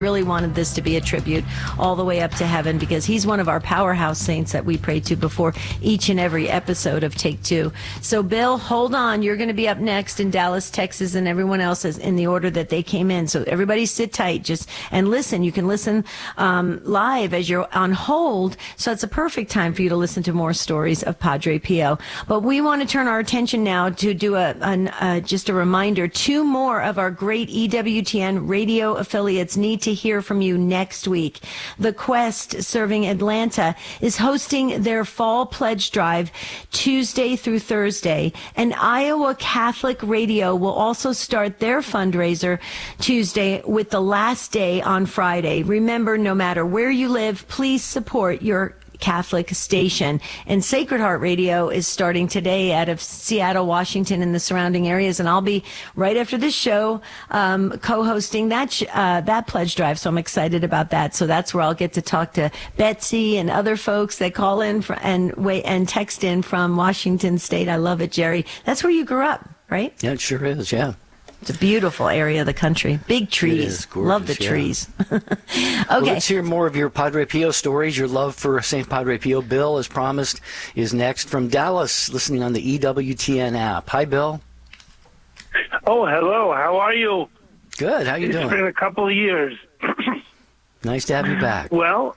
Really wanted this to be a tribute all the way up to heaven because he's one of our powerhouse saints that we pray to before each and every episode of Take Two. So, Bill, hold on. You're going to be up next in Dallas, Texas, and everyone else is in the order that they came in. So everybody sit tight and listen. You can listen live as you're on hold. So it's a perfect time for you to listen to more stories of Padre Pio. But we want to turn our attention now to do just a reminder. 2 more of our great EWTN radio affiliates need to hear from you next week. The Quest, serving Atlanta, is hosting their fall pledge drive Tuesday through Thursday, and Iowa Catholic Radio will also start their fundraiser Tuesday with the last day on Friday. Remember, no matter where you live, please support your Catholic station. And Sacred Heart Radio is starting today out of Seattle, Washington, and the surrounding areas. And I'll be right after this show co-hosting that pledge drive. So I'm excited about that. So that's where I'll get to talk to Betsy and other folks that call in and text in from Washington State. I love it, Jerry. That's where you grew up, right? Yeah, it sure is. Yeah. It's a beautiful area of the country. Big trees. It is gorgeous, love the trees. Okay. Well, let's hear more of your Padre Pio stories. Your love for St. Padre Pio. Bill, as promised, is next from Dallas, listening on the EWTN app. Hi, Bill. Oh, hello. How are you? Good. How you doing? It's been a couple of years. Nice to have you back. Well,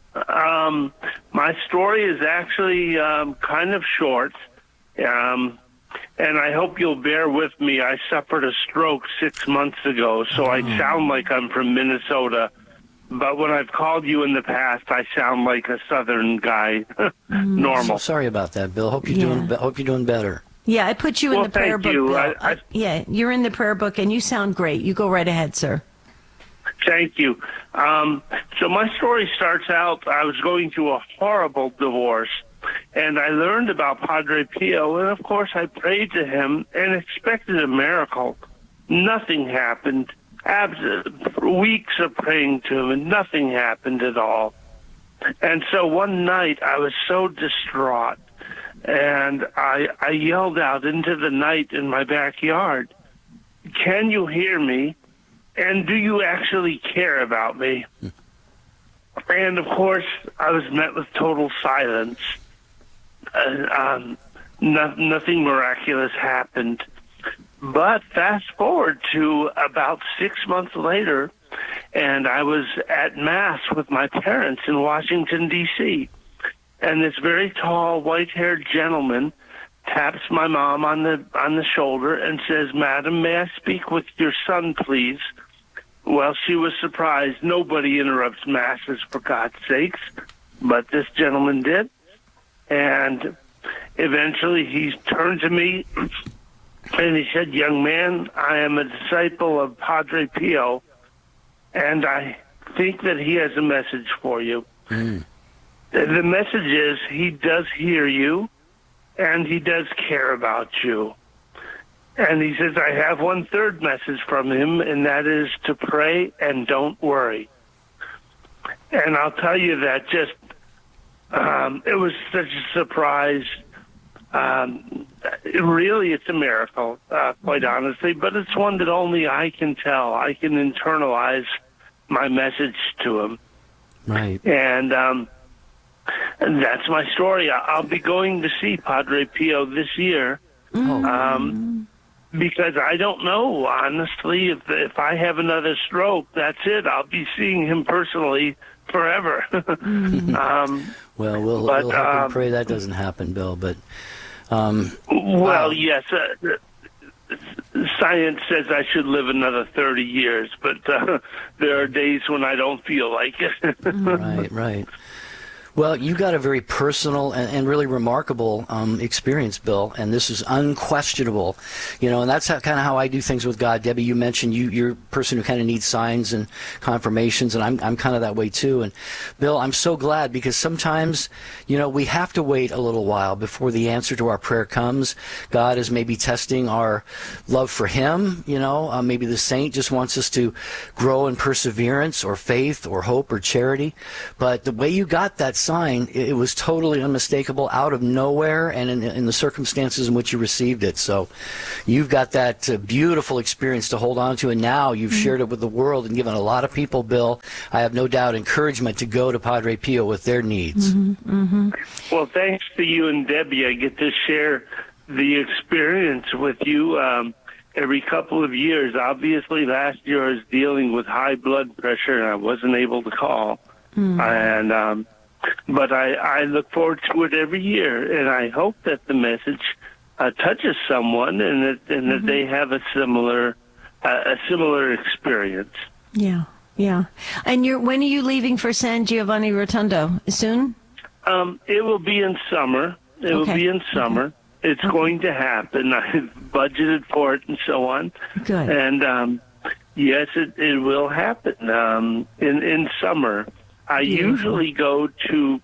my story is actually kind of short. And I hope you'll bear with me. I suffered a stroke 6 months ago, so I sound like I'm from Minnesota. But when I've called you in the past, I sound like a Southern guy. Normal. So sorry about that, Bill. Hope you're doing better. Yeah, I put you in the prayer book, you. Bill. Yeah, you're in the prayer book, and you sound great. You go right ahead, sir. Thank you. So my story starts out, I was going through a horrible divorce. And I learned about Padre Pio, and of course I prayed to him and expected a miracle. Nothing happened. Weeks of praying to him, and nothing happened at all. And so one night I was so distraught, and I yelled out into the night in my backyard, "Can you hear me? And do you actually care about me?" And of course I was met with total silence. Nothing miraculous happened. But fast forward to about 6 months later, and I was at Mass with my parents in Washington, D.C., and this very tall, white-haired gentleman taps my mom on the shoulder and says, "Madam, may I speak with your son, please?" Well, she was surprised. Nobody interrupts Masses, for God's sakes, but this gentleman did. And eventually he turned to me and he said, "Young man, I am a disciple of Padre Pio, and I think that he has a message for you." The message is he does hear you and he does care about you. And he says, I have one third message from him, and that is to pray and don't worry. And I'll tell you that it was such a surprise. Really, it's a miracle, quite honestly, but it's one that only I can tell. I can internalize my message to him. Right. And that's my story. I'll be going to see Padre Pio this year. Because I don't know, honestly, if I have another stroke, that's it. I'll be seeing him personally forever. Well, we'll hope and pray that doesn't happen, Bill. But yes, science says I should live another 30 years, but there are days when I don't feel like it. Right. Well, you got a very personal and really remarkable experience, Bill, and this is unquestionable. And that's kind of how I do things with God. Debbie, you mentioned you're a person who kind of needs signs and confirmations, and I'm kind of that way too. And Bill, I'm so glad, because sometimes, we have to wait a little while before the answer to our prayer comes. God is maybe testing our love for Him. Maybe the saint just wants us to grow in perseverance or faith or hope or charity. But the way you got that sign, it was totally unmistakable, out of nowhere, and in the circumstances in which you received it. So you've got that beautiful experience to hold on to, and now you've shared it with the world and given a lot of people, Bill, I have no doubt, encouragement to go to Padre Pio with their needs. Well, thanks to you and Debbie, I get to share the experience with you every couple of years. Obviously, last year I was dealing with high blood pressure, and I wasn't able to call. But I look forward to it every year, and I hope that the message touches someone, and that they have a similar experience. Yeah. And when are you leaving for San Giovanni Rotondo? Soon? It will be in summer. It will be in summer. It's going to happen. I've budgeted for it and so on. Good. And yes, it will happen in summer. I usually go to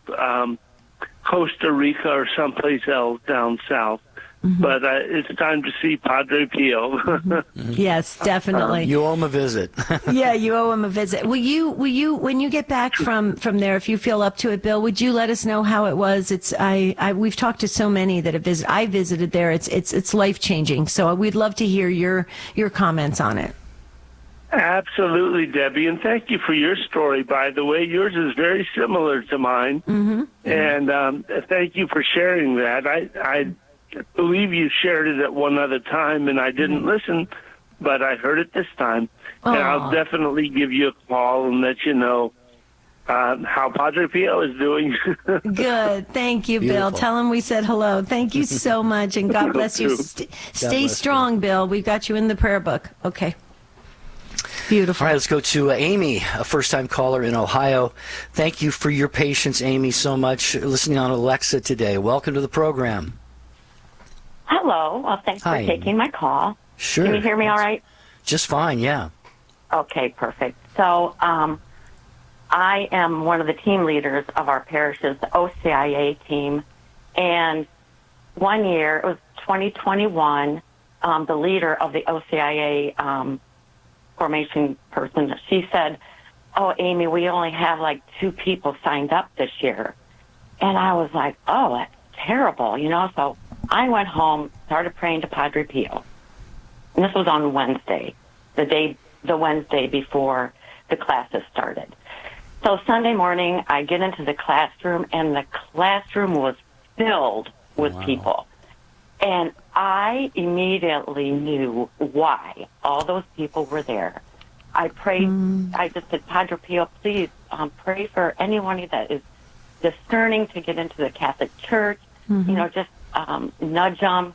Costa Rica or someplace else down south. But it's time to see Padre Pio. Yes, definitely. You owe him a visit. Yeah, you owe him a visit. Will you, when you get back from there, if you feel up to it, Bill, would you let us know how it was? We've talked to so many that have visited. I visited there. It's life changing. So we'd love to hear your comments on it. Absolutely, Debbie, and thank you for your story, by the way. Yours is very similar to mine, and thank you for sharing that. I believe you shared it at one other time, and I didn't listen, but I heard it this time. And I'll definitely give you a call and let you know how Padre Pio is doing. Good. Thank you, Beautiful. Bill. Tell him we said hello. Thank you so much, and God bless you. Stay strong, Bill. We've got you in the prayer book. Okay. Beautiful. All right, let's go to Amy, a first-time caller in Ohio. Thank you for your patience, Amy, so much, listening on Alexa today. Welcome to the program. Hello. Well, thanks for taking my call. Sure. Can you hear me all right? Just fine, yeah. Okay, perfect. So I am one of the team leaders of our parish's OCIA team. And one year, it was 2021, the leader of the OCIA formation person, she said, "Oh, Amy, we only have like 2 people signed up this year." And I was like, "Oh, that's terrible," So I went home, started praying to Padre Pio. And this was on Wednesday, the Wednesday before the classes started. So Sunday morning, I get into the classroom, and the classroom was filled with people. And I immediately knew why all those people were there. I prayed, I just said, Padre Pio, please pray for anyone that is discerning to get into the Catholic Church, just nudge them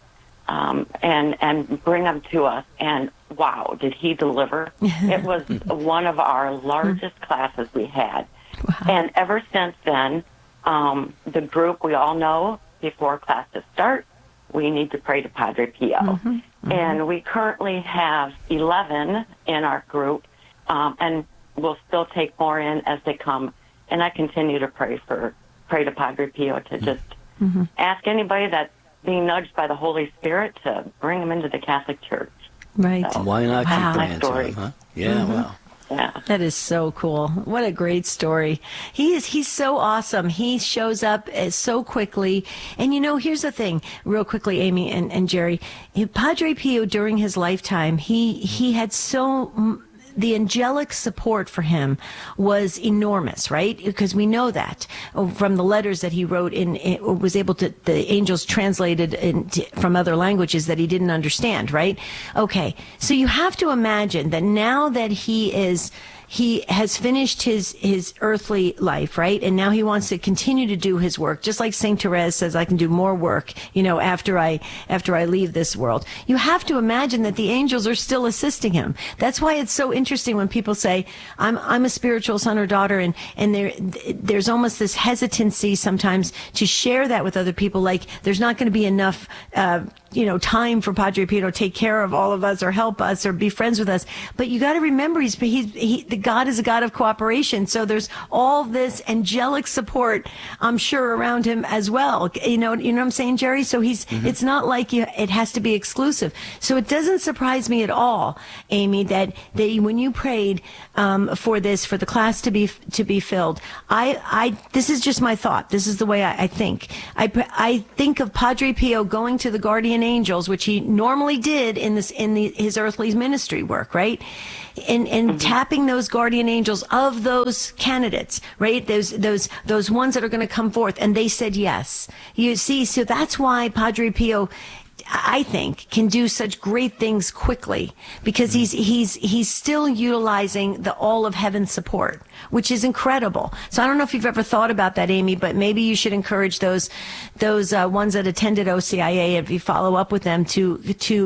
and bring them to us. And wow, did he deliver? It was one of our largest classes we had. Wow. And ever since then, the group, we all know before classes start, we need to pray to Padre Pio. And we currently have 11 in our group, and we'll still take more in as they come. And I continue to pray to Padre Pio to just ask anybody that's being nudged by the Holy Spirit to bring them into the Catholic Church. Right. So, why not keep praying to him, huh? Yeah, wow. Yeah. That is so cool. What a great story. He's so awesome. He shows up so quickly. And here's the thing, real quickly, Amy and Jerry. Padre Pio, during his lifetime, he had the angelic support for him was enormous, right? Because we know that from the letters that he wrote was able to, the angels translated from other languages that he didn't understand, right? Okay. So you have to imagine that now that he has finished his earthly life, right? And now he wants to continue to do his work, just like Saint Therese says, I can do more work, after I leave this world. You have to imagine that the angels are still assisting him. That's why it's so interesting when people say, I'm a spiritual son or daughter, and there's almost this hesitancy sometimes to share that with other people, like there's not going to be enough time for Padre Pio to take care of all of us or help us or be friends with us. But you got to remember, God is a God of cooperation. So there's all this angelic support, I'm sure, around him as well. You know what I'm saying, Jerry? So it's not like it has to be exclusive. So it doesn't surprise me at all, Amy, that when you prayed for the class to be filled, this is just my thought. This is the way I think. I think of Padre Pio going to the guardian angels, which he normally did in his earthly ministry work, right? And tapping those guardian angels of those candidates, right? Those ones that are going to come forth, and they said yes. You see, so that's why Padre Pio, I think, can do such great things quickly, because he's still utilizing all of heaven's support, which is incredible. So I don't know if you've ever thought about that, Amy, but maybe you should encourage those ones that attended OCIA, if you follow up with them, to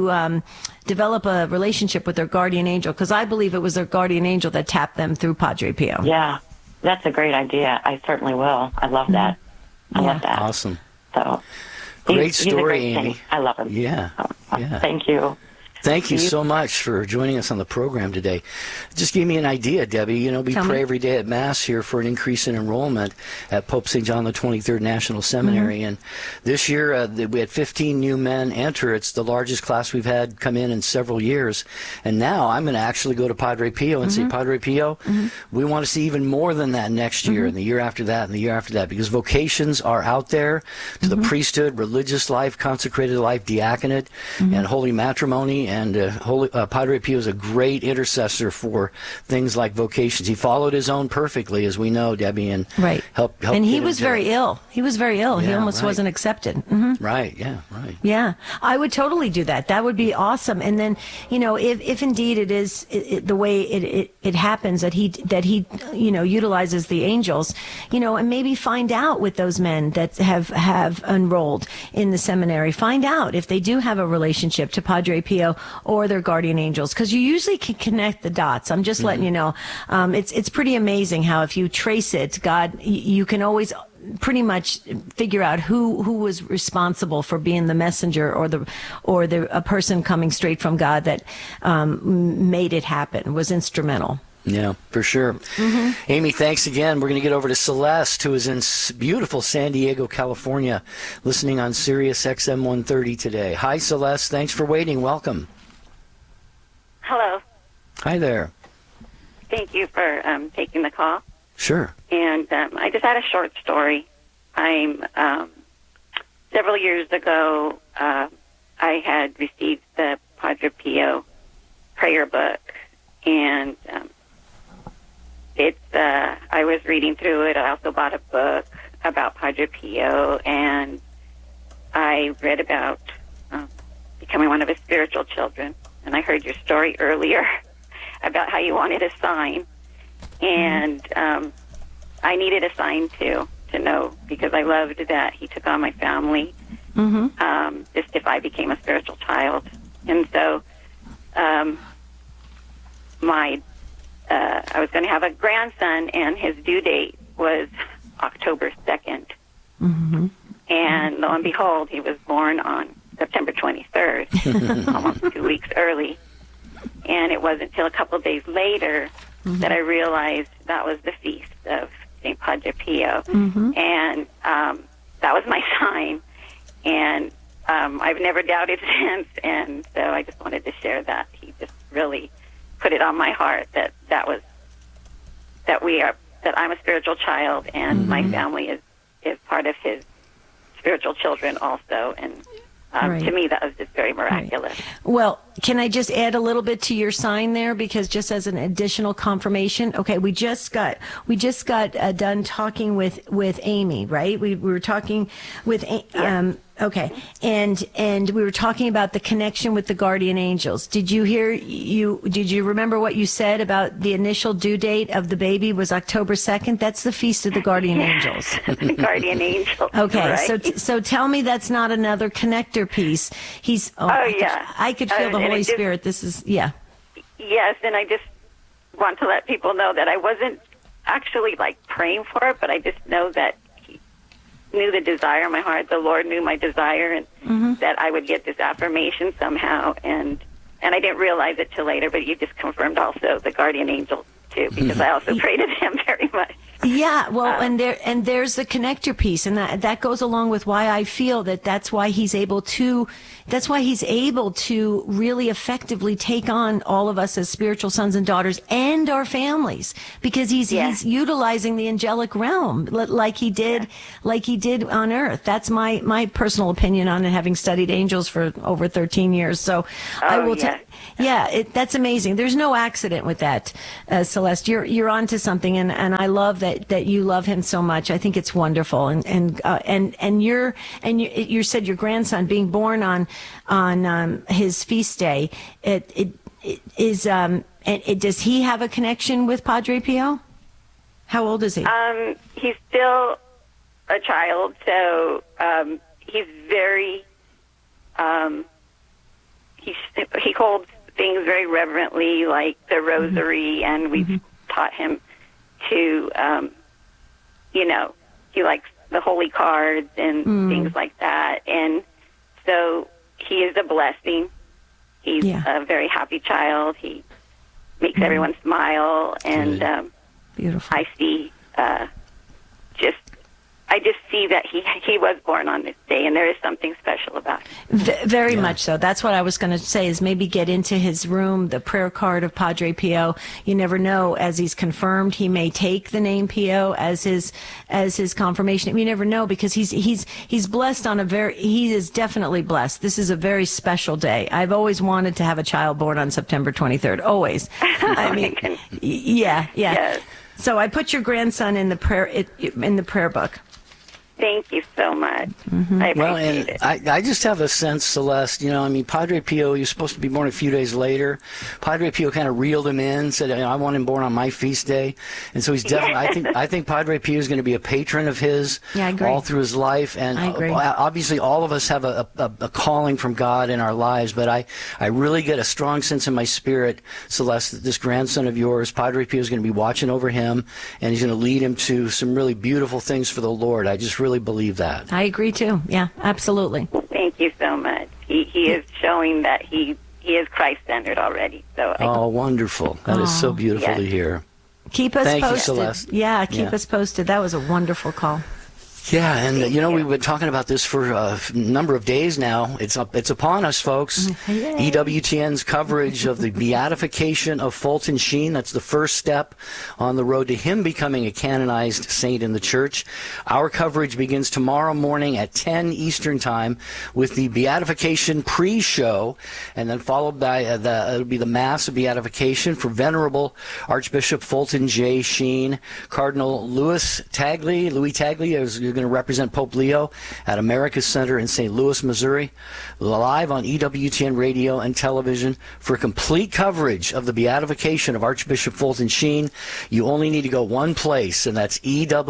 develop a relationship with their guardian angel, because I believe it was their guardian angel that tapped them through Padre Pio. Yeah, that's a great idea. I certainly will. I love that. I love that. Awesome. So. Great He's story, a great Amy. thing. I love him. Yeah. Yeah. Thank you. Thank you so much for joining us on the program today. Just give me an idea, Debbie. You know, we pray every day at Mass here for an increase in enrollment at Pope St. John the 23rd National Seminary. And this year we had 15 new men enter. It's the largest class we've had come in several years. And now I'm going to actually go to Padre Pio and say, Padre Pio, we want to see even more than that next year and the year after that and the year after that, because vocations are out there to the priesthood, religious life, consecrated life, diaconate, and holy matrimony. And Padre Pio is a great intercessor for things like vocations. He followed his own perfectly, as we know, Debbie, and helped. And he was very ill. He was very ill. Yeah, he almost wasn't accepted. Right. Yeah. Right. Yeah, I would totally do that. That would be awesome. And then, you know, if indeed it is the way it happens that he utilizes the angels, you know, and maybe find out with those men that have enrolled in the seminary, find out if they do have a relationship to Padre Pio or their guardian angels, because you usually can connect the dots. I'm just letting you know. It's pretty amazing how, if you trace it, God, you can always pretty much figure out who was responsible for being the messenger or a person coming straight from God that made it happen, was instrumental. Yeah, for sure. Amy, thanks again. We're going to get over to Celeste, who is in beautiful San Diego, California, listening on Sirius XM 130 today. Hi, Celeste. Thanks for waiting. Welcome. Hello. Hi there. Thank you for taking the call. Sure. And I just had a short story. I'm several years ago, I had received the Padre Pio prayer book, and I was reading through it. I also bought a book about Padre Pio, and I read about becoming one of his spiritual children. And I heard your story earlier about how you wanted a sign, and I needed a sign too, to know, because I loved that he took on my family, just if I became a spiritual child. And so I was going to have a grandson, and his due date was October 2nd. And lo and behold, he was born on September 23rd, almost 2 weeks early. And it wasn't until a couple of days later that I realized that was the feast of St. Padre Pio. And that was my sign. And I've never doubted since. And so I just wanted to share that. He just really put it on my heart that I'm a spiritual child, and my family is part of his spiritual children also. And to me, that was just very miraculous. Right. Well, can I just add a little bit to your sign there, because just as an additional confirmation? Okay, we just got done talking with Amy, right? We were talking with okay, and we were talking about the connection with the guardian angels. Did you remember what you said about the initial due date of the baby was October 2nd? That's the feast of the guardian angels. The guardian angels. Okay, right? so tell me that's not another connector piece. I could feel the Holy Spirit. This is Yes, and I just want to let people know that I wasn't actually praying for it, but I just know that he knew the desire in my heart. The Lord knew my desire, and that I would get this affirmation somehow. And I didn't realize it till later, but you just confirmed also the guardian angel too, because I also pray to them very much. Yeah, well, and there's the connector piece, and that goes along with why I feel that's why he's able to really effectively take on all of us as spiritual sons and daughters and our families, because he's utilizing the angelic realm like he did on earth. That's my personal opinion on it, having studied angels for over 13 years. So I will that's amazing. There's no accident with that, Celeste. You're onto something, and I love that you love him so much. I think it's wonderful, and you said your grandson being born on his feast day. Does he have a connection with Padre Pio? How old is he? He's still a child, so he's very he holds things very reverently, like the rosary, and we've taught him to, he likes the holy cards and things like that. And so he is a blessing. He's a very happy child. He makes everyone smile, and beautiful. I just see that he was born on this day, and there is something special about it. Very much so. That's what I was going to say, is maybe get into his room, the prayer card of Padre Pio. You never know, as he's confirmed, he may take the name Pio as his confirmation. You never know, because he's blessed he is definitely blessed. This is a very special day. I've always wanted to have a child born on September 23rd. Always. I mean, yeah. Yes. So I put your grandson in the prayer book. Thank you so much. I appreciate it. I just have a sense, Celeste, Padre Pio, he was supposed to be born a few days later. Padre Pio kind of reeled him in, said, I want him born on my feast day. And so he's definitely, I think Padre Pio is going to be a patron of his all through his life. And I agree. Obviously all of us have a calling from God in our lives, but I really get a strong sense in my spirit, Celeste, that this grandson of yours, Padre Pio, is going to be watching over him, and he's going to lead him to some really beautiful things for the Lord. I just really believe that. I agree too. Yeah, absolutely. Thank you so much. He is showing that he is Christ-centered already. So wonderful. That is so beautiful to hear. Keep us posted. Thank you, Celeste. Yeah, keep us posted. That was a wonderful call. Yeah, and we've been talking about this for a number of days now. It's upon us, folks. EWTN's coverage of the beatification of Fulton Sheen. That's the first step on the road to him becoming a canonized saint in the church. Our coverage begins tomorrow morning at 10 Eastern Time with the beatification pre-show, and then followed by it'll be the Mass of Beatification for Venerable Archbishop Fulton J. Sheen. Cardinal Louis Tagley is going to represent Pope Leo at America's Center in St. Louis, Missouri, live on EWTN radio and television. For complete coverage of the beatification of Archbishop Fulton Sheen, you only need to go one place, and that's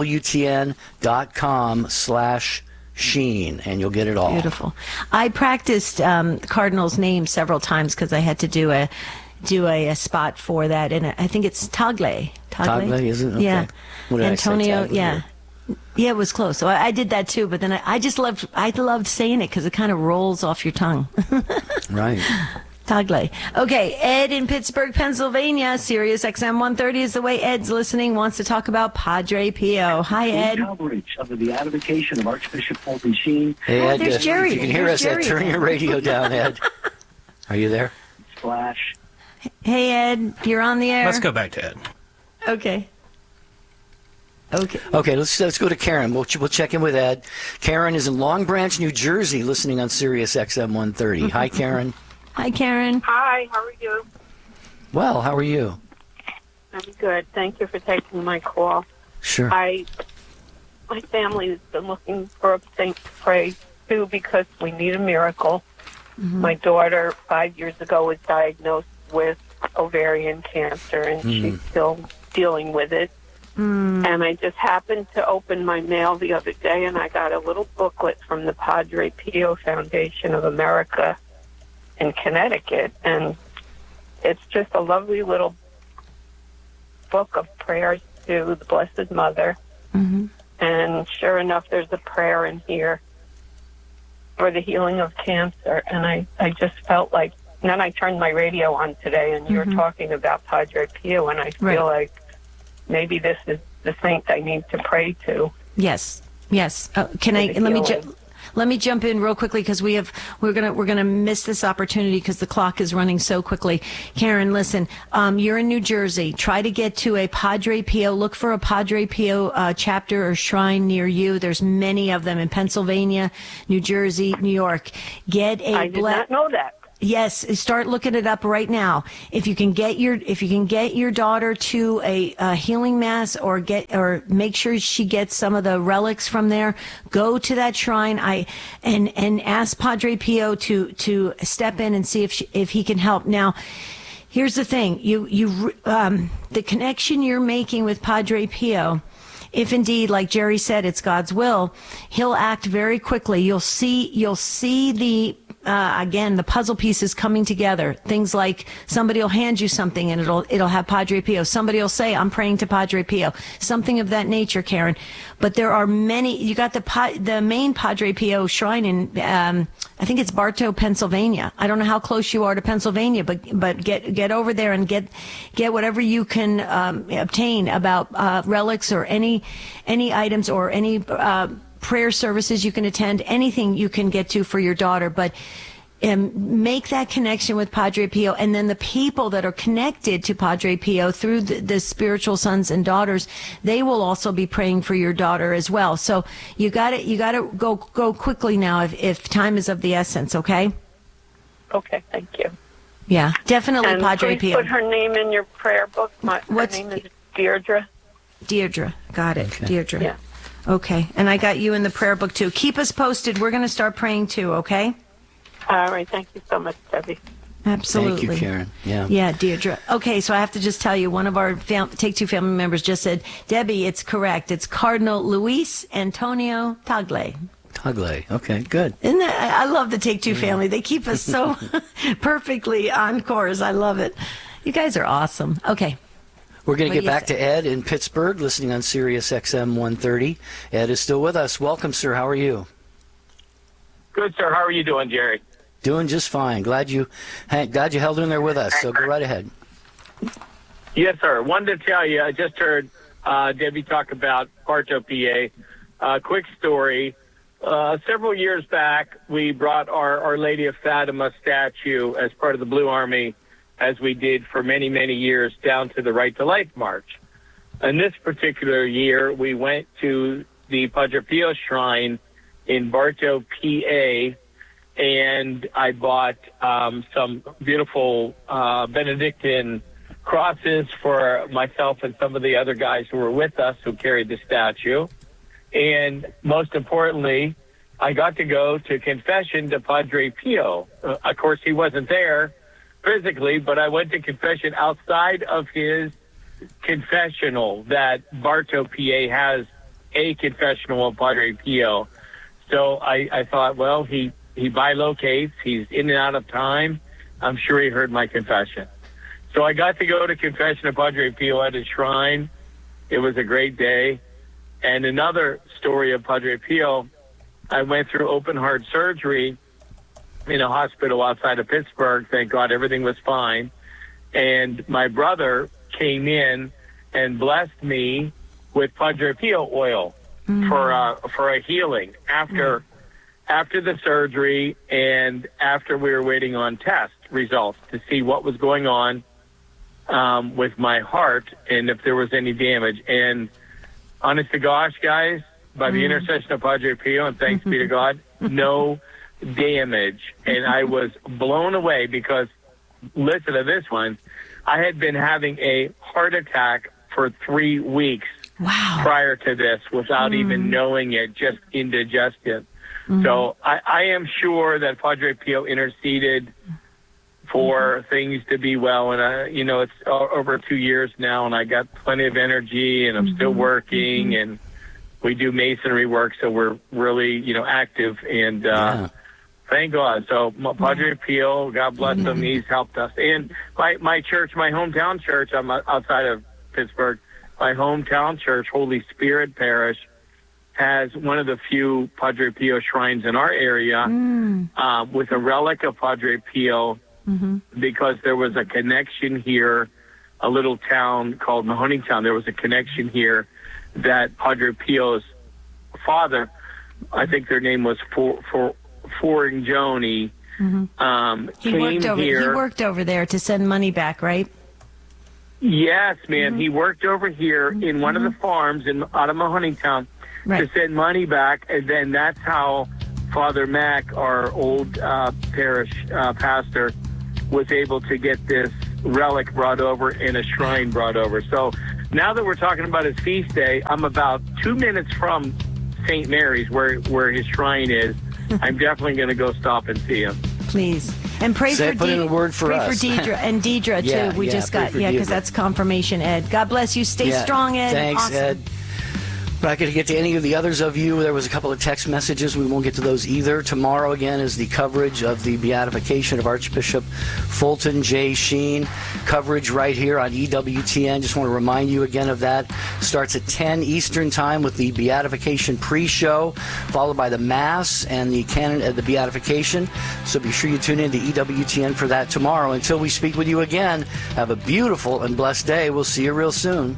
EWTN.com/Sheen, and you'll get it all. Beautiful. I practiced the Cardinal's name several times because I had to do a spot for that, and I think it's Tagle. Tagle, is it? Okay. Yeah. What did Antonio, I say, Tagle? Yeah, it was close. So I did that too, but then I loved saying it because it kind of rolls off your tongue. Right. Tagle. Okay, Ed in Pittsburgh, Pennsylvania, Sirius XM 130 is the way Ed's listening, wants to talk about Padre Pio. Hi, Ed. Coverage of the beatification of Archbishop Fulton Sheen. Hey, Ed, there's Jerry. If you can hear us, Ed, turn your radio down, Ed. Are you there? Splash. Hey, Ed, you're on the air. Let's go back to Ed. Okay. Let's go to Karen. We'll check in with Ed. Karen is in Long Branch, New Jersey, listening on Sirius XM 130. Hi, Karen. Hi, Karen. Hi, how are you? Well, how are you? I'm good. Thank you for taking my call. Sure. My family has been looking for a saint to pray to because we need a miracle. Mm-hmm. My daughter, 5 years ago, was diagnosed with ovarian cancer, and she's still dealing with it. And I just happened to open my mail the other day, and I got a little booklet from the Padre Pio Foundation of America in Connecticut, and it's just a lovely little book of prayers to the Blessed Mother. Mm-hmm. And sure enough, there's a prayer in here for the healing of cancer, and I just felt like, and then I turned my radio on today, and you're talking about Padre Pio, and I feel like maybe this is the saint I need to pray to. Yes. Let me jump in real quickly because we're gonna miss this opportunity because the clock is running so quickly. Karen, listen, you're in New Jersey. Try to get to a Padre Pio. Look for a Padre Pio chapter or shrine near you. There's many of them in Pennsylvania, New Jersey, New York. I did not know that. Yes, start looking it up right now. If you can get your daughter to a healing mass or make sure she gets some of the relics from there, go to that shrine. And ask Padre Pio to step in and see if he can help. Now, here's the thing: the connection you're making with Padre Pio. If indeed, like Jerry said, it's God's will, he'll act very quickly. You'll see the puzzle pieces coming together. Things like somebody will hand you something and it'll have Padre Pio. Somebody will say, I'm praying to Padre Pio. Something of that nature, Karen. But there are many. You got the main Padre Pio shrine in, I think it's Bartow, Pennsylvania. I don't know how close you are to Pennsylvania, but get over there and get whatever you can obtain about relics or any items or any prayer services you can attend, anything you can get to for your daughter, but make that connection with Padre Pio, and then the people that are connected to Padre Pio through the spiritual sons and daughters, they will also be praying for your daughter as well. So you got to go quickly now if time is of the essence. Okay. Okay. Thank you. Yeah, definitely, and Padre please Pio. Put her name in your prayer book. Her name is Deirdre. Deirdre, got it. Okay. Deirdre. Yeah. Okay, and I got you in the prayer book too. Keep us posted. We're going to start praying too. Okay. All right. Thank you so much, Debbie. Absolutely. Thank you, Karen. Yeah, Deirdre. Okay, so I have to just tell you, one of our Take Two family members just said, Debbie, it's correct. It's Cardinal Luis Antonio Tagle. Tagle. Okay, good. Isn't that, I love the Take Two family. They keep us so perfectly on course. I love it. You guys are awesome. Okay. We're going to get back to Ed in Pittsburgh, listening on Sirius XM 130. Ed is still with us. Welcome, sir. How are you? Good, sir. How are you doing, Jerry? Doing just fine. Glad you held in there with us. So go right ahead. Yes, sir. Wanted to tell you, I just heard Debbie talk about Bartow, PA. Quick story. Several years back, we brought our Lady of Fatima statue as part of the Blue Army, as we did for many, many years, down to the Right to Life March. And this particular year, we went to the Padre Pio Shrine in Bartow, PA, and I bought some beautiful Benedictine crosses for myself and some of the other guys who were with us who carried the statue. And most importantly, I got to go to confession to Padre Pio. Of course, he wasn't there physically, but I went to confession outside of his confessional that Bartow, PA has a confessional of Padre Pio. So I thought, well, he bilocates. He's in and out of time. I'm sure he heard my confession. So I got to go to confession of Padre Pio at his shrine. It was a great day. And another story of Padre Pio, I went through open heart surgery in a hospital outside of Pittsburgh. Thank God everything was fine. And my brother came in and blessed me with Padre Pio oil for a healing after the surgery and after we were waiting on test results to see what was going on with my heart and if there was any damage. And honest to gosh, guys, by the intercession of Padre Pio, and thanks be to God, no damage. And I was blown away because, listen to this one, I had been having a heart attack for 3 weeks prior to this without even knowing it, just indigestion. So I am sure that Padre Pio interceded for things to be well. And, it's over 2 years now, and I got plenty of energy, and I'm still working, and we do masonry work, so we're really, active. And thank God. So Padre Pio, God bless him, he's helped us. And my church, my hometown church, I'm outside of Pittsburgh, my hometown church, Holy Spirit Parish, has one of the few Padre Pio shrines in our area with a relic of Padre Pio because there was a connection here a little town called Mahoneytown. There was a connection here that Padre Pio's father, I think their name was Foringioni, came here. He worked over there to send money back, right? Yes, ma'am. He worked over here in one of the farms out of Mahoneytown to send money back, and then that's how Father Mack, our old parish pastor, was able to get this relic brought over and a shrine brought over. So now that we're talking about his feast day, I'm about 2 minutes from St. Mary's, where his shrine is. I'm definitely going to go stop and see him. Please. And pray for put in a word for us. Pray for Deidre and Deidre too. We just got because that's confirmation, Ed. God bless you. Stay strong, Ed. Thanks, awesome. Ed. We're not going to get to any of the others of you. There was a couple of text messages. We won't get to those either. Tomorrow, again, is the coverage of the beatification of Archbishop Fulton J. Sheen. Coverage right here on EWTN. Just want to remind you again of that. Starts at 10 Eastern Time with the beatification pre-show, followed by the Mass and the canon of the beatification. So be sure you tune in to EWTN for that tomorrow. Until we speak with you again, have a beautiful and blessed day. We'll see you real soon.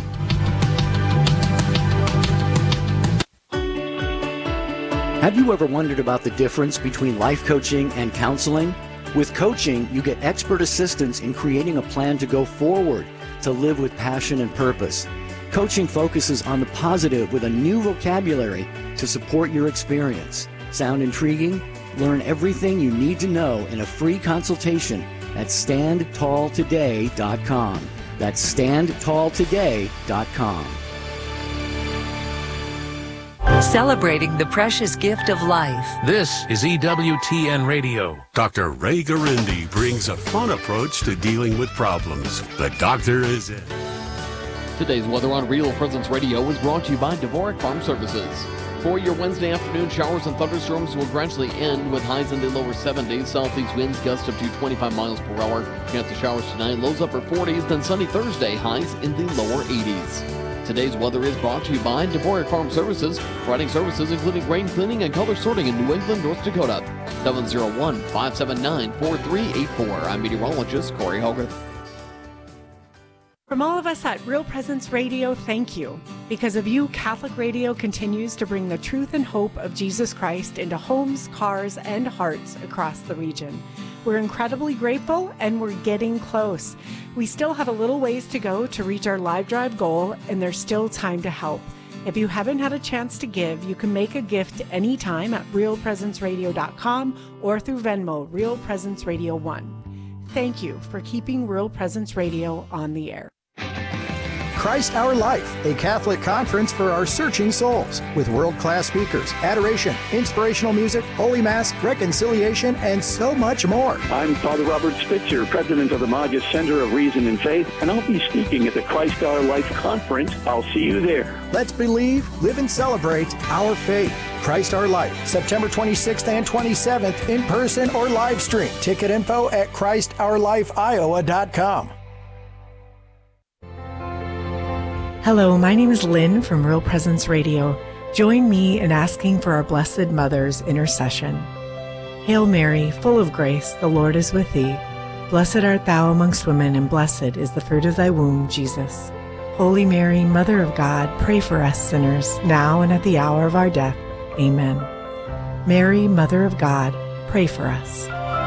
Have you ever wondered about the difference between life coaching and counseling? With coaching, you get expert assistance in creating a plan to go forward, to live with passion and purpose. Coaching focuses on the positive with a new vocabulary to support your experience. Sound intriguing? Learn everything you need to know in a free consultation at StandTallToday.com. That's StandTallToday.com. Celebrating the precious gift of life. This is EWTN Radio. Dr. Ray Garindi brings a fun approach to dealing with problems. The doctor is in. Today's weather on Real Presence Radio was brought to you by Dvorak Farm Services. For your Wednesday afternoon, showers and thunderstorms will gradually end with highs in the lower 70s. Southeast winds gust up to 25 miles per hour. Chance of showers tonight, lows upper 40s. Then sunny Thursday, highs in the lower 80s. Today's weather is brought to you by Dvorak Farm Services, providing services including grain cleaning and color sorting in New England, North Dakota. 701-579-4384. I'm meteorologist Corey Hogarth. From all of us at Real Presence Radio, thank you. Because of you, Catholic Radio continues to bring the truth and hope of Jesus Christ into homes, cars, and hearts across the region. We're incredibly grateful, and we're getting close. We still have a little ways to go to reach our live drive goal, and there's still time to help. If you haven't had a chance to give, you can make a gift anytime at realpresenceradio.com or through Venmo, Real Presence Radio 1. Thank you for keeping Real Presence Radio on the air. Christ Our Life, a Catholic conference for our searching souls, with world-class speakers, adoration, inspirational music, Holy Mass, reconciliation, and so much more. I'm Father Robert Spitzer, president of the Maggia Center of Reason and Faith, and I'll be speaking at the Christ Our Life conference. I'll see you there. Let's believe, live, and celebrate our faith. Christ Our Life, September 26th and 27th, in person or live stream. Ticket info at ChristOurLifeIowa.com. Hello, my name is Lynn from Real Presence Radio. Join me in asking for our Blessed Mother's intercession. Hail Mary, full of grace, the Lord is with thee. Blessed art thou amongst women, and blessed is the fruit of thy womb, Jesus. Holy Mary, Mother of God, pray for us sinners, now and at the hour of our death. Amen. Mary, Mother of God, pray for us.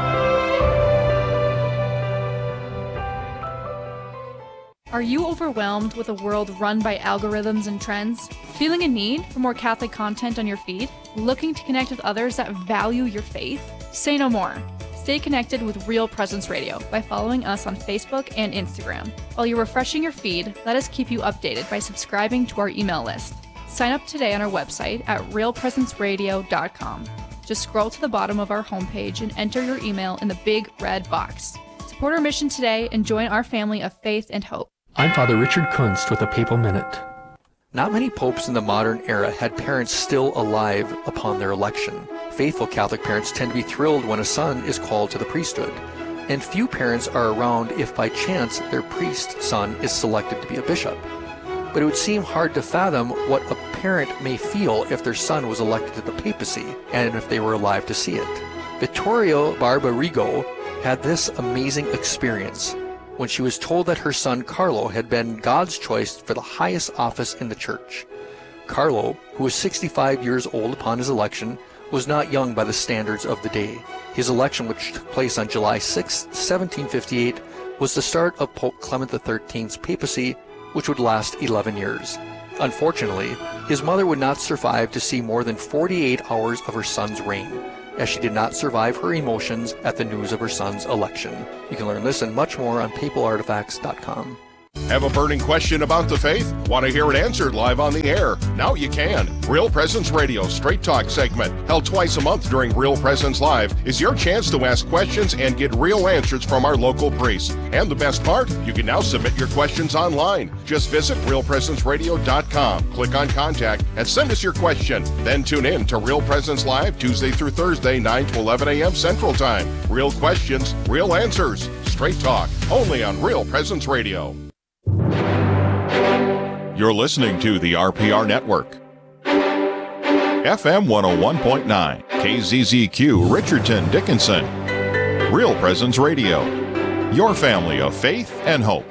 Are you overwhelmed with a world run by algorithms and trends? Feeling a need for more Catholic content on your feed? Looking to connect with others that value your faith? Say no more. Stay connected with Real Presence Radio by following us on Facebook and Instagram. While you're refreshing your feed, let us keep you updated by subscribing to our email list. Sign up today on our website at realpresenceradio.com. Just scroll to the bottom of our homepage and enter your email in the big red box. Support our mission today and join our family of faith and hope. I'm Father Richard Kunst with a Papal Minute. Not many popes in the modern era had parents still alive upon their election. Faithful Catholic parents tend to be thrilled when a son is called to the priesthood. And few parents are around if by chance their priest son is selected to be a bishop. But it would seem hard to fathom what a parent may feel if their son was elected to the papacy and if they were alive to see it. Vittorio Barbarigo had this amazing experience. when she was told that her son Carlo had been God's choice for the highest office in the church. Carlo, who was 65 years old upon his election, was not young by the standards of the day. His election, which took place on July 6, 1758, was the start of Pope Clement XIII's papacy, which would last 11 years. Unfortunately, his mother would not survive to see more than 48 hours of her son's reign, as she did not survive her emotions at the news of her son's election. You can learn this and much more on papalartifacts.com. Have a burning question about the faith? Want to hear it answered live on the air? Now you can. Real Presence Radio Straight Talk segment, held twice a month during Real Presence Live, is your chance to ask questions and get real answers from our local priests. And the best part, you can now submit your questions online. Just visit realpresenceradio.com, click on Contact, and send us your question. Then tune in to Real Presence Live Tuesday through Thursday, 9 to 11 a.m. Central Time. Real questions, real answers. Straight Talk, only on Real Presence Radio. You're listening to the RPR Network. FM 101.9, KZZQ, Richardson, Dickinson. Real Presence Radio, your family of faith and hope.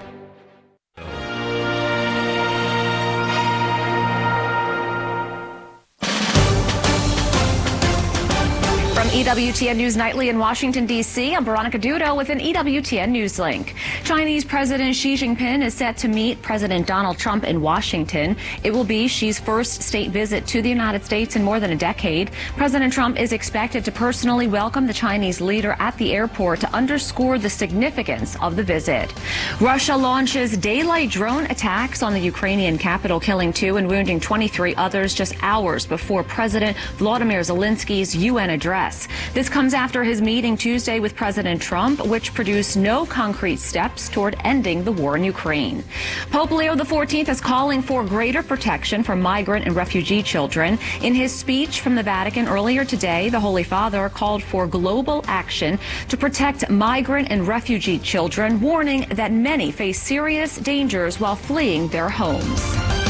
EWTN News Nightly in Washington, D.C., I'm Veronica Dudo with an EWTN News Link. Chinese President Xi Jinping is set to meet President Donald Trump in Washington. It will be Xi's first state visit to the United States in more than a decade. President Trump is expected to personally welcome the Chinese leader at the airport to underscore the significance of the visit. Russia launches daylight drone attacks on the Ukrainian capital, killing 2 and wounding 23 others just hours before President Volodymyr Zelensky's UN address. This comes after his meeting Tuesday with President Trump, which produced no concrete steps toward ending the war in Ukraine. Pope Leo XIV is calling for greater protection for migrant and refugee children. In his speech from the Vatican earlier today, the Holy Father called for global action to protect migrant and refugee children, warning that many face serious dangers while fleeing their homes.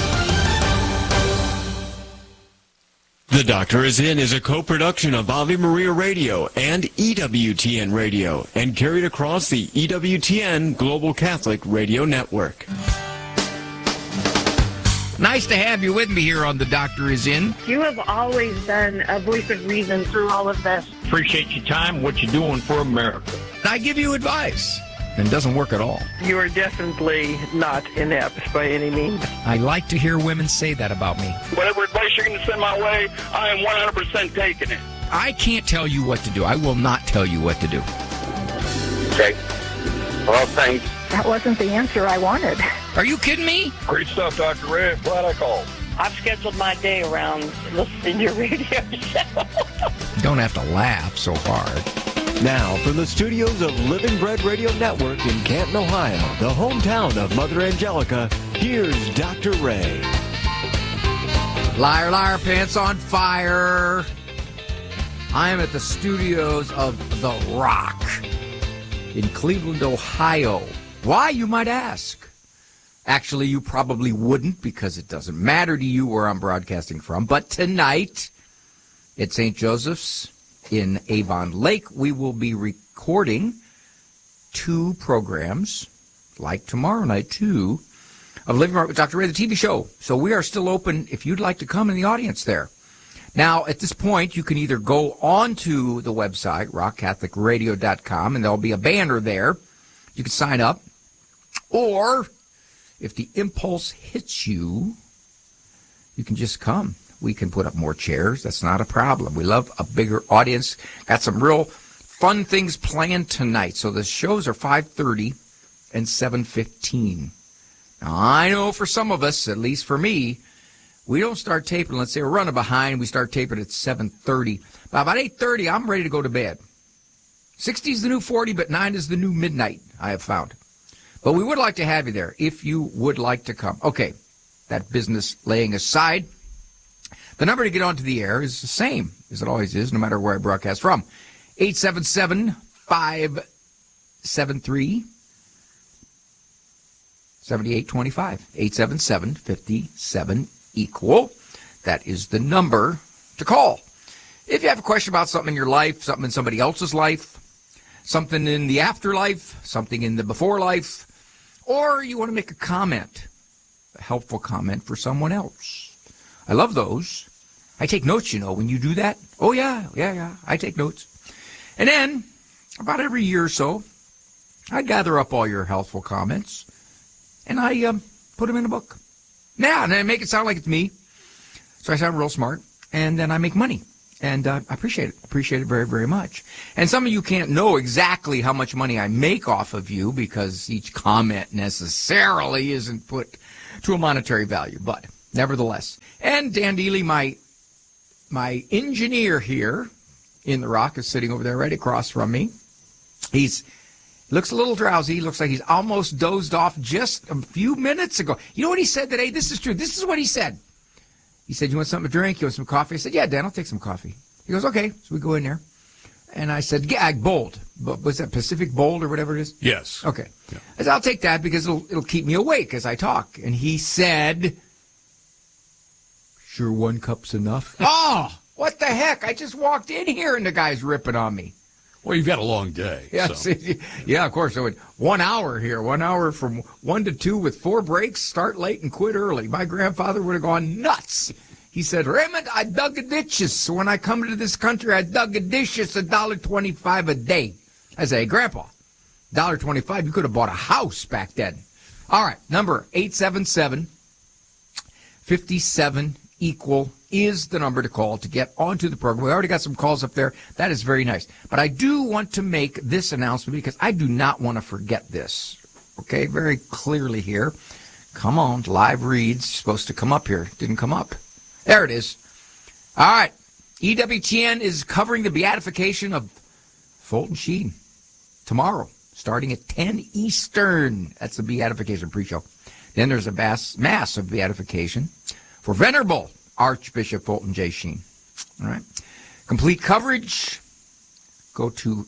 The Doctor Is In is a co-production of Ave Maria Radio and EWTN Radio and carried across the EWTN Global Catholic Radio Network. Nice to have you with me here on The Doctor Is In. You have always been a voice of reason through all of this. Appreciate your time, what you're doing for America. I give you advice, and it doesn't work at all. You are definitely not inept by any means. I like to hear women say that about me. Whatever advice you're going to send my way, I am 100% taking it. I can't tell you what to do. I will not tell you what to do. Okay. Well, thanks. That wasn't the answer I wanted. Are you kidding me? Great stuff, Dr. Red. Glad I called. I've scheduled my day around listening to your radio show. You don't have to laugh so hard. Now, from the studios of Living Bread Radio Network in Canton, Ohio, the hometown of Mother Angelica, here's Dr. Ray. Liar, liar, pants on fire. I am at the studios of The Rock in Cleveland, Ohio. Why, you might ask? Actually, you probably wouldn't, because it doesn't matter to you where I'm broadcasting from. But tonight, at St. Joseph's in Avon Lake, we will be recording 2 programs, like tomorrow night, too, of Living Right with Dr. Ray, the TV show. So we are still open if you'd like to come in the audience there. Now, at this point, you can either go onto the website, rockcatholicradio.com, and there'll be a banner there. You can sign up. Or, if the impulse hits you, you can just come. We can put up more chairs. That's not a problem. We love a bigger audience. Got some real fun things planned tonight. So the shows are 5:30 and 7:15. Now, I know for some of us, at least for me, we don't start taping. Let's say we're running behind. We start taping at 7:30. By about 8:30, I'm ready to go to bed. 60 is the new 40, but 9 is the new midnight, I have found. But we would like to have you there if you would like to come. Okay, that business laying aside, the number to get onto the air is the same as it always is, no matter where I broadcast from. 877-573-7825. 877-57-equal. That is the number to call. If you have a question about something in your life, something in somebody else's life, something in the afterlife, something in the before life, or you want to make a comment, a helpful comment for someone else. I love those. I take notes, when you do that. Oh, yeah, I take notes. And then, about every year or so, I gather up all your helpful comments, and I put them in a book. Yeah, and I make it sound like it's me, so I sound real smart, and then I make money. And I appreciate it. Appreciate it very, very much. And some of you can't know exactly how much money I make off of you because each comment necessarily isn't put to a monetary value. But nevertheless. And Dan Dealey, my engineer here in the Rock, is sitting over there right across from me. Looks a little drowsy. Looks like he's almost dozed off just a few minutes ago. You know what he said today? This is true. This is what he said. He said, you want something to drink? You want some coffee? I said, yeah, Dan, I'll take some coffee. He goes, okay. So we go in there. And I said, yeah, Bold. Was that Pacific Bold or whatever it is? Yes. Okay. Yeah. I said, I'll take that because it'll keep me awake as I talk. And he said, sure 1 cup's enough? Oh, what the heck? I just walked in here and the guy's ripping on me. Well, you've got a long day. Yeah, so. Yeah, of course. So 1 hour here, 1 hour from 1 to 2 with 4 breaks, start late and quit early. My grandfather would have gone nuts. He said, Raymond, I dug a ditches. So when I come to this country, I dug a dishes $1.25 a day. I say, hey, Grandpa, $1.25, you could have bought a house back then. All right, number 877-57-EQUAL is the number to call to get onto the program. We already got some calls up there. That is very nice. But I do want to make this announcement because I do not want to forget this. Okay, very clearly here. Come on, live reads. Supposed to come up here. Didn't come up. There it is. All right. EWTN is covering the beatification of Fulton Sheen tomorrow, starting at 10 Eastern. That's the beatification pre-show. Then there's a mass of beatification for Venerable Archbishop Fulton J. Sheen. All right. Complete coverage. Go to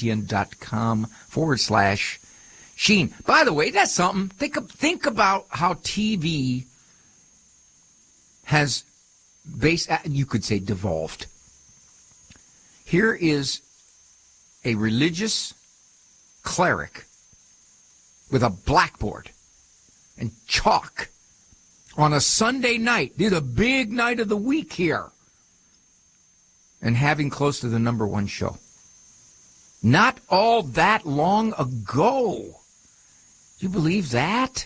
EWTN.com/Sheen. By the way, that's something. Think about how TV has you could say devolved. Here is a religious cleric with a blackboard and chalk on a Sunday night, the big night of the week here, and having close to the #1 show. Not all that long ago. Do you believe that?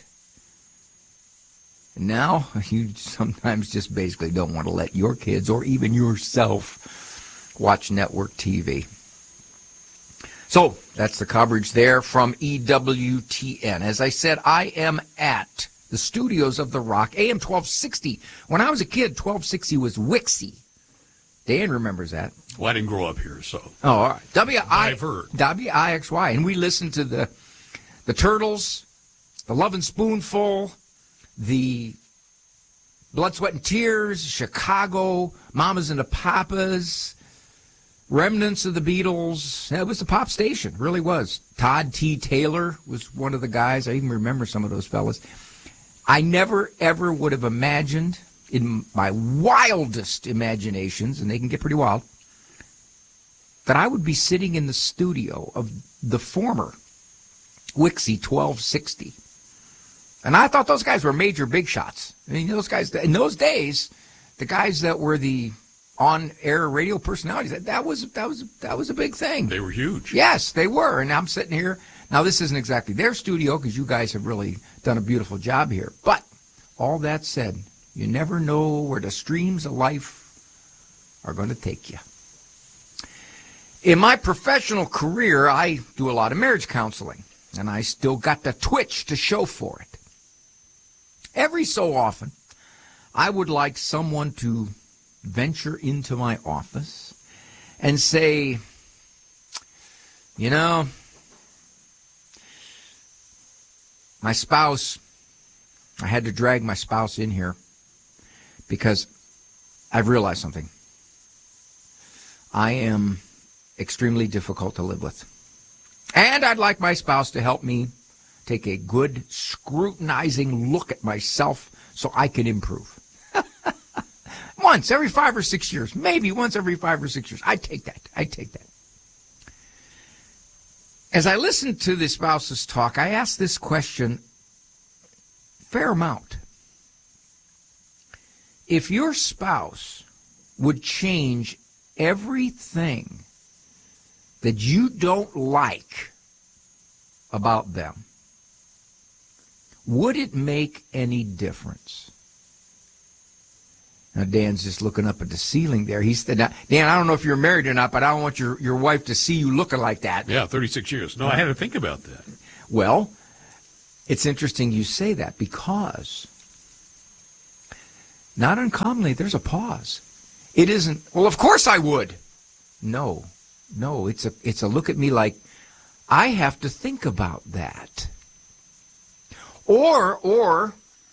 And now you sometimes just basically don't want to let your kids or even yourself watch network TV. So that's the coverage there from EWTN. As I said, I am at the studios of The Rock, AM 1260. When I was a kid, 1260 was Wixie. Dan remembers that. Well, I didn't grow up here, so. Oh, all right. I've heard. WIXY. And we listened to the Turtles, the Love and Spoonful, the Blood, Sweat, and Tears, Chicago, Mamas and the Papas, remnants of the Beatles. It was the pop station, really was. Todd T. Taylor was one of the guys. I even remember some of those fellas. I never, ever would have imagined in my wildest imaginations, and they can get pretty wild, that I would be sitting in the studio of the former Wixie 1260. And I thought those guys were major big shots. I mean, those guys, in those days, the guys that were the on-air radio personalities, that was a big thing. They were huge. Yes, they were. And I'm sitting here. Now, this isn't exactly their studio because you guys have really done a beautiful job here. But all that said, you never know where the streams of life are going to take you. In my professional career, I do a lot of marriage counseling, and I still got the twitch to show for it. Every so often, I would like someone to venture into my office and say, you know, my spouse, I had to drag my spouse in here because I've realized something. I am extremely difficult to live with. And I'd like my spouse to help me take a good scrutinizing look at myself so I can improve. Once every 5 or 6 years, maybe once every 5 or 6 years. I take that. As I listened to the spouses talk, I asked this question a fair amount. If your spouse would change everything that you don't like about them, would it make any difference? Now, Dan's just looking up at the ceiling there. He said, Dan, I don't know if you're married or not, but I don't want your wife to see you looking like that. Yeah, 36 years. No, I had to think about that. Well, it's interesting you say that because not uncommonly there's a pause. It isn't, well, of course I would. No, it's a look at me like I have to think about that. Or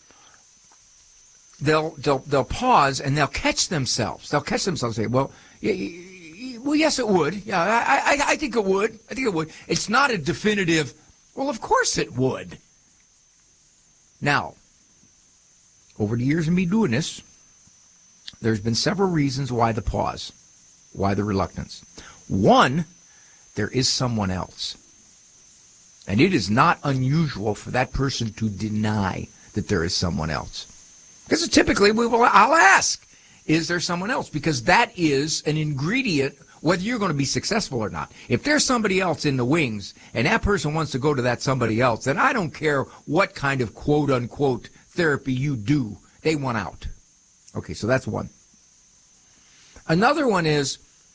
they'll pause and they'll catch themselves. They'll catch themselves and say, well, yes, it would. Yeah, I think it would. I think it would. It's not a definitive, well, of course it would. Now, over the years of me doing this, there's been several reasons why the pause, why the reluctance. One, there is someone else. And it is not unusual for that person to deny that there is someone else. Because typically I'll ask, is there someone else? Because that is an ingredient whether you're going to be successful or not. If there's somebody else in the wings and that person wants to go to that somebody else, then I don't care what kind of quote-unquote therapy you do, they want out. Okay, so that's one. Another one is,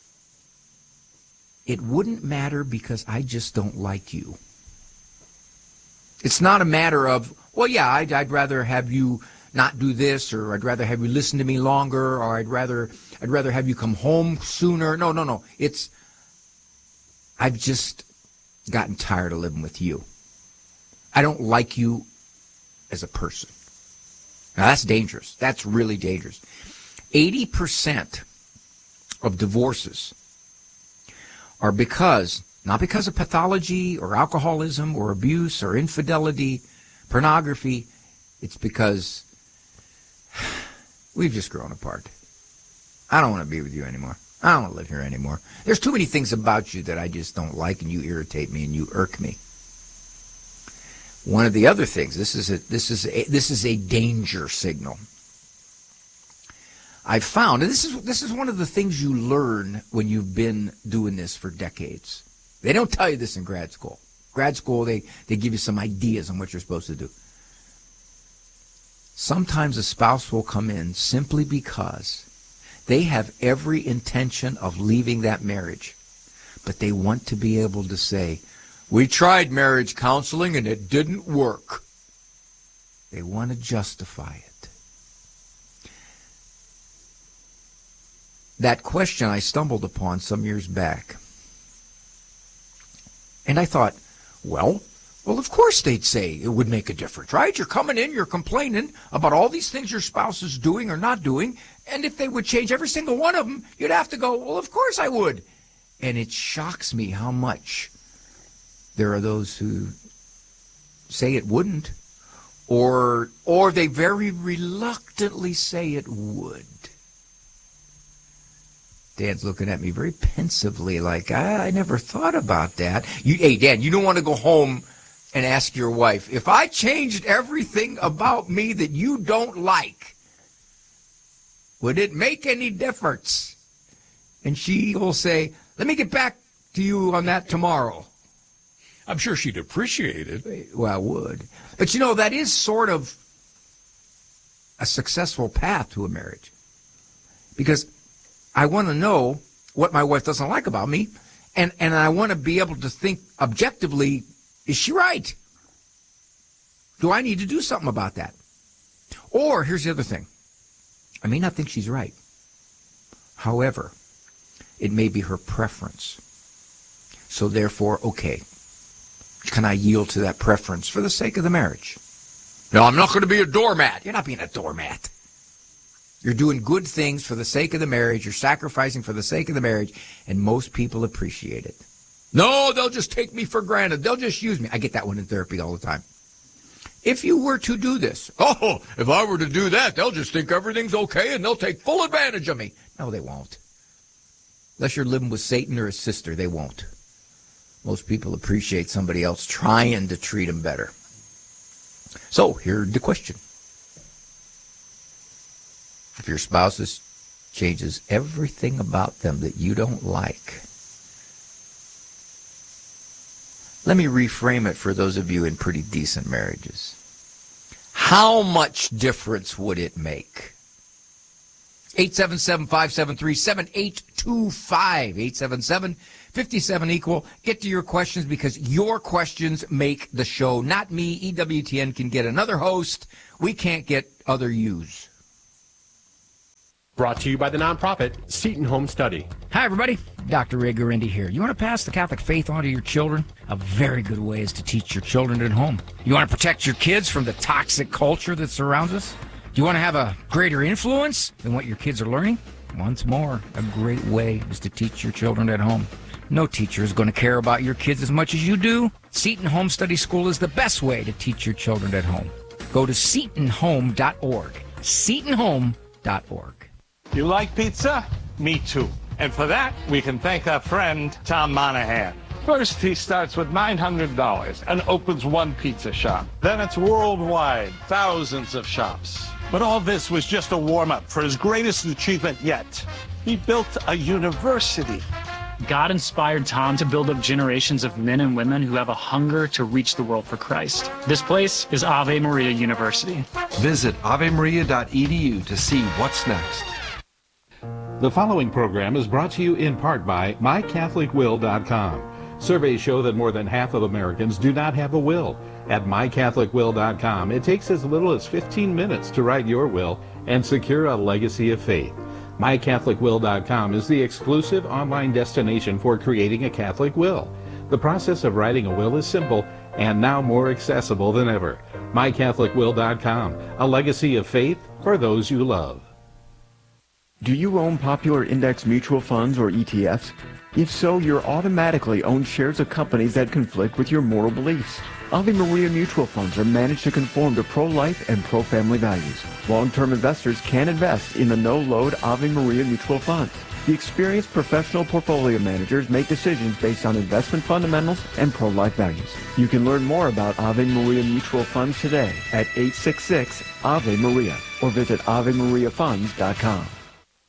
it wouldn't matter because I just don't like you. It's not a matter of, well, yeah, I'd rather have you not do this, or I'd rather have you listen to me longer, or I'd rather have you come home sooner. No. It's, I've just gotten tired of living with you. I don't like you as a person. Now, that's dangerous. That's really dangerous. 80% of divorces are not because of pathology or alcoholism or abuse or infidelity, pornography. It's because we've just grown apart. I don't want to be with you anymore. I don't want to live here anymore. There's too many things about you that I just don't like, and you irritate me and you irk me. One of the other things, this is a danger signal. I've found, and this is one of the things you learn when you've been doing this for decades. They don't tell you this in grad school. Grad school, they give you some ideas on what you're supposed to do. Sometimes a spouse will come in simply because they have every intention of leaving that marriage, but they want to be able to say, we tried marriage counseling and it didn't work. They want to justify it. That question I stumbled upon some years back. And I thought, well, of course they'd say it would make a difference, right? You're coming in, you're complaining about all these things your spouse is doing or not doing, and if they would change every single one of them, you'd have to go, well, of course I would. And it shocks me how much there are those who say it wouldn't, or they very reluctantly say it would. Dan's looking at me very pensively like, I never thought about that. Hey, Dan, you don't want to go home and ask your wife, if I changed everything about me that you don't like, would it make any difference? And she will say, let me get back to you on that tomorrow. I'm sure she'd appreciate it. Well, I would. But that is sort of a successful path to a marriage. Because I want to know what my wife doesn't like about me, and I want to be able to think objectively, is she right? Do I need to do something about that? Or, here's the other thing. I may not think she's right. However, it may be her preference. So therefore, okay, can I yield to that preference for the sake of the marriage? No, I'm not going to be a doormat. You're not being a doormat. You're doing good things for the sake of the marriage. You're sacrificing for the sake of the marriage, and most people appreciate it. No, they'll just take me for granted. They'll just use me. I get that one in therapy all the time. If you were to do this, if I were to do that, they'll just think everything's okay and they'll take full advantage of me. No, they won't. Unless you're living with Satan or his sister, they won't. Most people appreciate somebody else trying to treat them better. So, here's the question. If your spouse changes everything about them that you don't like, let me reframe it for those of you in pretty decent marriages. How much difference would it make? 877-573-7825. 877-57-EQUAL. Get to your questions because your questions make the show. Not me. EWTN can get another host. We can't get other yous. Brought to you by the nonprofit Seton Home Study. Hi, everybody. Dr. Ray Guarendi here. You want to pass the Catholic faith on to your children? A very good way is to teach your children at home. You want to protect your kids from the toxic culture that surrounds us? Do you want to have a greater influence than what your kids are learning? Once more, a great way is to teach your children at home. No teacher is going to care about your kids as much as you do. Seton Home Study School is the best way to teach your children at home. Go to setonhome.org. setonhome.org. You like pizza? Me too. And for that, we can thank our friend, Tom Monahan. First, he starts with $900 and opens one pizza shop. Then it's worldwide, thousands of shops. But all this was just a warm-up for his greatest achievement yet. He built a university. God inspired Tom to build up generations of men and women who have a hunger to reach the world for Christ. This place is Ave Maria University. Visit avemaria.edu to see what's next. The following program is brought to you in part by MyCatholicWill.com. Surveys show that more than half of Americans do not have a will. At MyCatholicWill.com, it takes as little as 15 minutes to write your will and secure a legacy of faith. MyCatholicWill.com is the exclusive online destination for creating a Catholic will. The process of writing a will is simple and now more accessible than ever. MyCatholicWill.com, a legacy of faith for those you love. Do you own popular index mutual funds or ETFs? If so, you're automatically own shares of companies that conflict with your moral beliefs. Ave Maria mutual funds are managed to conform to pro-life and pro-family values. Long-term investors can invest in the no-load Ave Maria mutual funds. The experienced professional portfolio managers make decisions based on investment fundamentals and pro-life values. You can learn more about Ave Maria mutual funds today at 866-AVE-MARIA or visit AveMariaFunds.com.